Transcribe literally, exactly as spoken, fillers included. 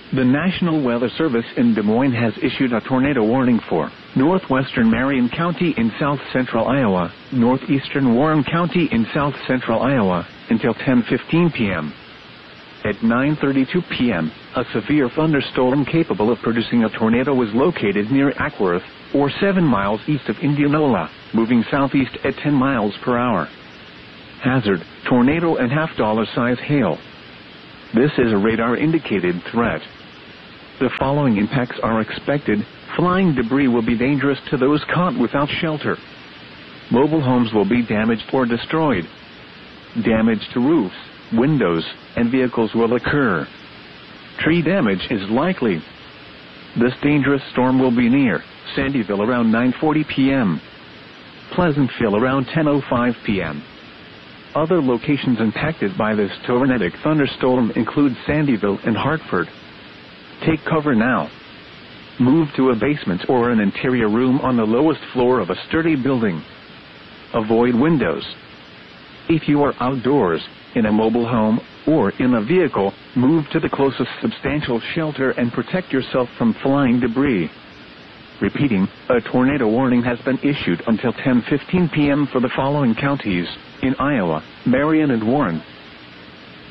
The National Weather Service in Des Moines has issued a tornado warning for northwestern Marion County in south-central Iowa, northeastern Warren County in south-central Iowa, until ten fifteen p m At nine thirty-two p m, a severe thunderstorm capable of producing a tornado was located near Ackworth, or seven miles east of Indianola, moving southeast at ten miles per hour. Hazard, tornado and half-dollar size hail. This is a radar-indicated threat. The following impacts are expected. Flying debris will be dangerous to those caught without shelter. Mobile homes will be damaged or destroyed. Damage to roofs, windows, and vehicles will occur. Tree damage is likely. This dangerous storm will be near Sandyville around nine forty p m Pleasantville around ten oh five p m Other locations impacted by this tornadic thunderstorm include Sandyville and Hartford. Take cover now. Move to a basement or an interior room on the lowest floor of a sturdy building. Avoid windows. If you are outdoors, in a mobile home, or in a vehicle, move to the closest substantial shelter and protect yourself from flying debris. Repeating, a tornado warning has been issued until ten fifteen p m for the following counties: in Iowa, Marion and Warren,